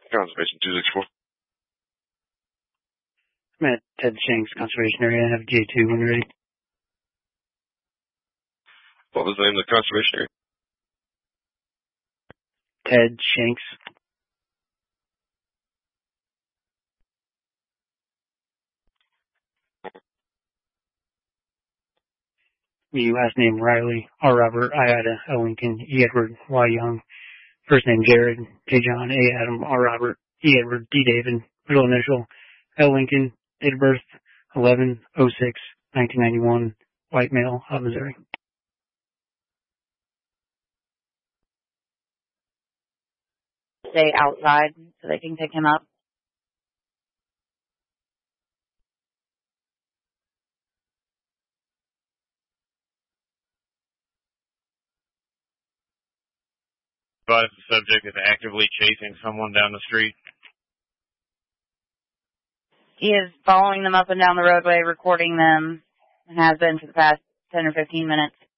Conservation 264. I'm at Ted Shanks Conservation Area. I have J2 when ready. What was the name of the conservation area? Ted Shanks. The last name Riley, R. Robert, I. Ada, L. Lincoln, E. Edward, Y. Young. First name Jared, J. John, A. Adam, R. Robert, E. Edward, D. David. Middle initial, L. Lincoln. Date of birth, 11/06/1991. White male, Missouri. Stay outside so they can pick him up. But if the subject is actively chasing someone down the street. He is following them up and down the roadway, recording them, and has been for the past 10 or 15 minutes.